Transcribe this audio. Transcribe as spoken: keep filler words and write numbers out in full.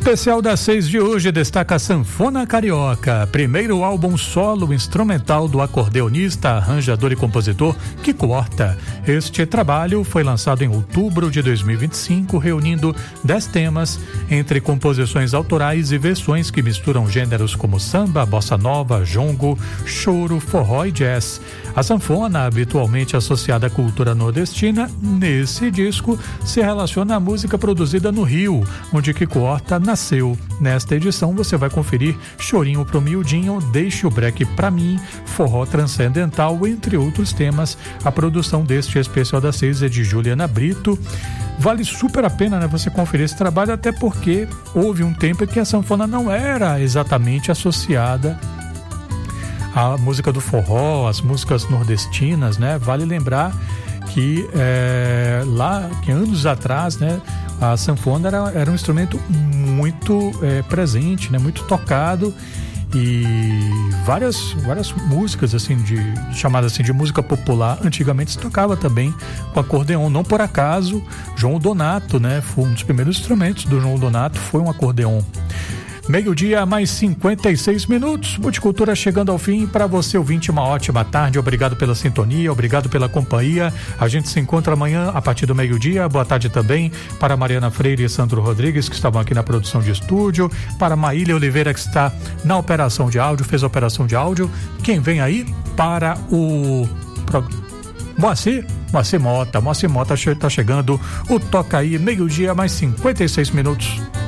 especial das seis de hoje destaca a Sanfona Carioca, primeiro álbum solo instrumental do acordeonista, arranjador e compositor Kiko Horta. Este trabalho foi lançado em outubro de dois mil e vinte e cinco, reunindo dez temas entre composições autorais e versões que misturam gêneros como samba, bossa nova, jongo, choro, forró e jazz. A sanfona, habitualmente associada à cultura nordestina, nesse disco se relaciona à música produzida no Rio, onde Kiko Horta nasceu. Nesta edição você vai conferir Chorinho pro Miudinho, Deixe o Breque pra Mim, Forró Transcendental, entre outros temas. A produção deste especial das seis é de Juliana Brito. Vale super a pena, né, você conferir esse trabalho, até porque houve um tempo em que a sanfona não era exatamente associada à música do forró, as músicas nordestinas, né? Vale lembrar que é, lá, que anos atrás, né, a sanfona era, era um instrumento muito é, presente, né, muito tocado, e várias, várias músicas assim de, chamadas assim de música popular antigamente se tocava também com acordeon. Não por acaso João Donato, né, foi um dos primeiros instrumentos do João Donato, foi um acordeon. Meio-dia, mais cinquenta e seis minutos. Multicultura chegando ao fim. Para você, ouvinte, uma ótima tarde. Obrigado pela sintonia, obrigado pela companhia. A gente se encontra amanhã a partir do meio-dia. Boa tarde também para Mariana Freire e Sandro Rodrigues, que estavam aqui na produção de estúdio. Para Maília Oliveira, que está na operação de áudio, fez a operação de áudio. Quem vem aí? Para o Moacir, Moacir Mota. Moacir Mota está chegando. O Toca Aí, meio-dia, mais cinquenta e seis minutos.